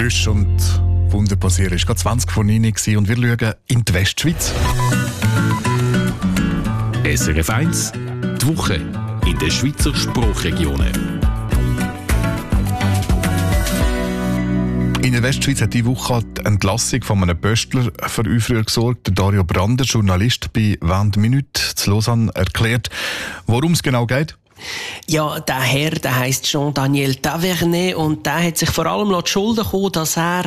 löschen und Wunder passieren. Es war gerade 20 vor 9 Uhr und wir schauen in die Westschweiz. SRF 1, die Woche in den Schweizer Sprachregionen. In der Westschweiz hat diese Woche die Entlassung von einem Pöstler für Aufruhr gesorgt. Dario Brander, Journalist bei 20 Minuten zu Lausanne, erklärt, worum es genau geht. Ja, der Herr, der heisst Jean-Daniel Tavernet und der hat sich vor allem die Schulden gekommen, dass er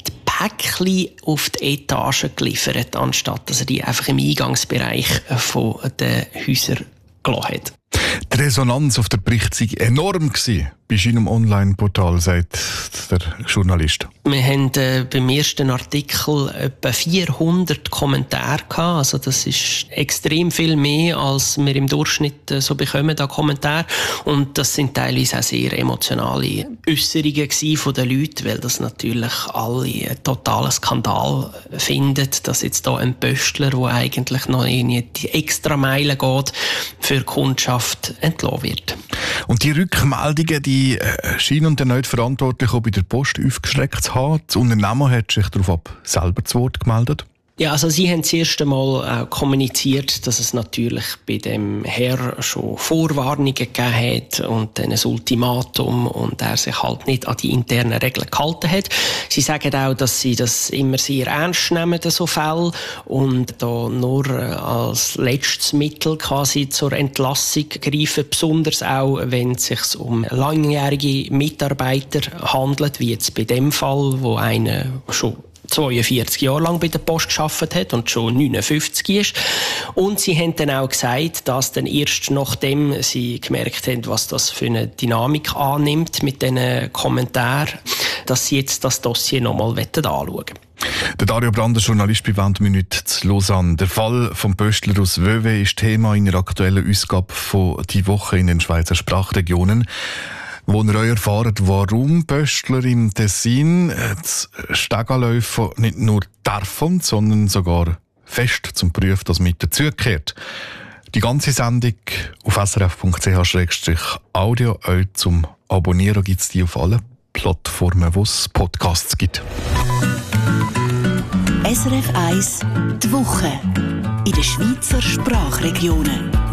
Päckchen auf die Etage geliefert, anstatt dass er die einfach im Eingangsbereich von den Häusern gelassen hat. Die Resonanz auf den Bericht sei enorm gewesen bei seinem Online-Portal, sagt der Journalist. Wir haben beim ersten Artikel etwa 400 Kommentare gehabt. Also das ist extrem viel mehr, als wir im Durchschnitt so bekommen an Kommentaren. Und das sind teilweise auch sehr emotionale Äusserungen von den Leuten, weil das natürlich alle einen totalen Skandal finden, dass jetzt hier ein Pöstler, der eigentlich noch in die extra Meile geht, für die Kundschaft entlassen wird. Und die Rückmeldungen, die scheinen dann nicht verantwortlich auch bei der Post aufgeschreckt zu haben. Das Unternehmen hat sich darauf selber zu Wort gemeldet. Ja, also Sie haben das erste Mal kommuniziert, dass es natürlich bei dem Herr schon Vorwarnungen gegeben hat und dann ein Ultimatum und er sich halt nicht an die internen Regeln gehalten hat. Sie sagen auch, dass Sie das immer sehr ernst nehmen, so Fälle, und da nur als letztes Mittel quasi zur Entlassung greifen, besonders auch, wenn es sich um langjährige Mitarbeiter handelt, wie jetzt bei dem Fall, wo einer schon 42 Jahre lang bei der Post gearbeitet hat und schon 59 ist. Und sie haben dann auch gesagt, dass dann erst nachdem sie gemerkt haben, was das für eine Dynamik annimmt mit diesen Kommentaren, dass sie jetzt das Dossier nochmal anschauen wollen. Der Dario Brander, Journalist bei 20 Minuten zu Lausanne. Der Fall vom Pöstler aus Vevey ist Thema in der aktuellen Ausgabe von «Die Woche» in den Schweizer Sprachregionen, wo ihr euch erfahrt, warum Pöstler im Tessin das Stegenläufen nicht nur dürfen, sondern sogar fest zum Prüfen, dass mit dazugehört. Die ganze Sendung auf srf.ch/audio. Auch zum Abonnieren gibt es die auf allen Plattformen, wo es Podcasts gibt. SRF 1, die Woche in den Schweizer Sprachregionen.